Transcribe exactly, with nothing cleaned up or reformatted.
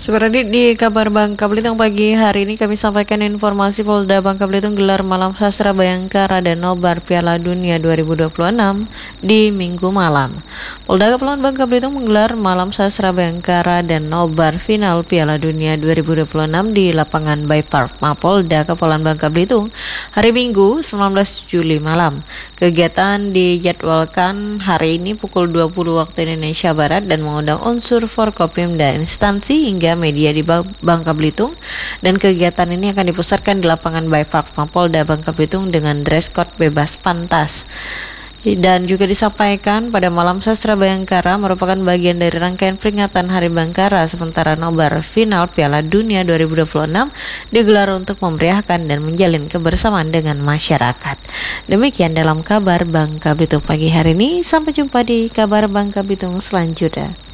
Seperti di kabar Bangka Belitung pagi hari ini kami sampaikan informasi Polda Bangka Belitung gelar Malam Sastra Bayangkara dan Nobar Piala Dunia dua ribu dua puluh enam di Minggu malam. Polda Kepulauan Bangka Belitung menggelar Malam Sastra Bayangkara dan Nobar Final Piala Dunia dua ribu dua puluh enam di lapangan Bay Park Mapolda Kepulauan Bangka Belitung hari Minggu sembilan belas Juli malam. Kegiatan dijadwalkan hari ini pukul dua puluh waktu Indonesia Barat dan mengundang unsur Forkopim dan instansi hingga media di Bangka Belitung, dan kegiatan ini akan dipusatkan di lapangan Bay Park Mapolda Bangka Belitung dengan dress code bebas pantas. Dan juga disampaikan pada Malam Sastra Bayangkara merupakan bagian dari rangkaian peringatan Hari Bangkara, sementara nobar final Piala Dunia dua ribu dua puluh enam digelar untuk memeriahkan dan menjalin kebersamaan dengan masyarakat. Demikian dalam kabar Bangka Belitung pagi hari ini, sampai jumpa di kabar Bangka Belitung selanjutnya.